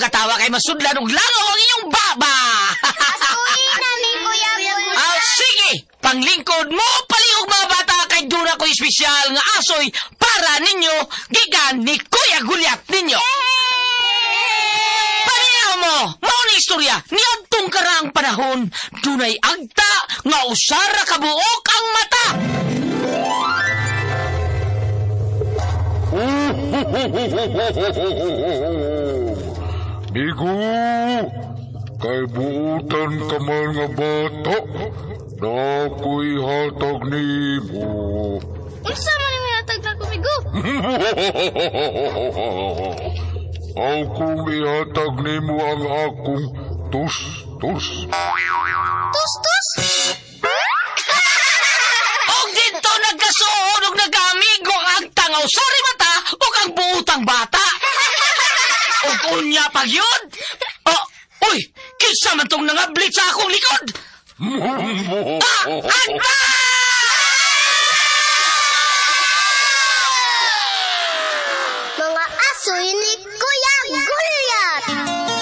magatawa kay masudlan og langaw ang inyong baba. Asuhi namin, Kuya Gulya. Sige, panglingkod mo palihog mga bata kay duna ko espesyal nga asoy para ninyo gikan ni Kuya Gulyat ninyo. Pareho mo, mauni istorya, niadtong karaang panahon, dunay agta nga usara kabuok ang mata. Bigo, kay buutan ka man nga bata, na ako'y hatag nimo. Unsa man yung hatag na kumigo? Akong ihatag nimo ang akong tus-tus. Tus-tus? Og dito nagkasuod og nagamigo ang tangaw sorry mata o ang buutang bata. Og unya pag yun. Uy, kinsa man tong nangablit sa akong likod? Agta!